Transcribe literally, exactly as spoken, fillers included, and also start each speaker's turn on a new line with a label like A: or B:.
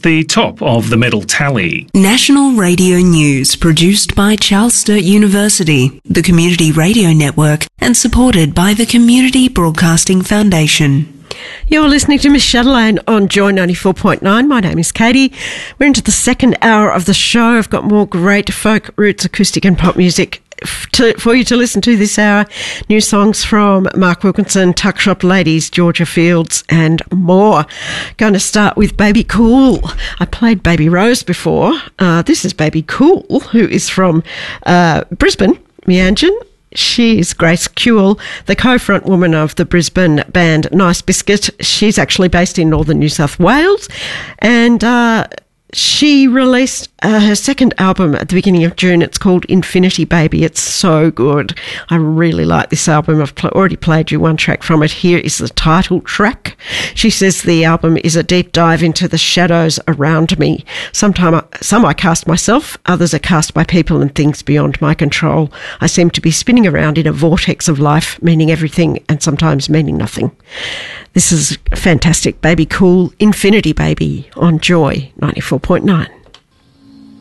A: the top of the medal tally.
B: National Radio News, produced by Charles Sturt University, the Community Radio Network, and supported by the Community Broadcasting Foundation.
C: You're listening to Miss Chatelaine on Joy ninety-four point nine. My name is Katie. We're into the second hour of the show. I've got more great folk, roots, acoustic and pop music to, for you to listen to this hour. New songs from Mark Wilkinson, Tuck Shop Ladies, Georgia Fields and more. Going to start with Baby Cool. I played Baby Rose before. Uh, this is Baby Cool, who is from uh, Brisbane, Meanjin. She is Grace Kewell, the co-front woman of the Brisbane band Nice Biscuit. She's actually based in northern New South Wales, and uh, she released uh, her second album at the beginning of June. It's called Infinity Baby. It's so good. I really like this album. I've pl- already played you one track from it. Here is the title track. She says the album is a deep dive into the shadows around me. Sometime I, some I cast myself, others are cast by people and things beyond my control. I seem to be spinning around in a vortex of life, meaning everything and sometimes meaning nothing. This is fantastic. Baby Cool, Infinity Baby on Joy ninety-four point nine.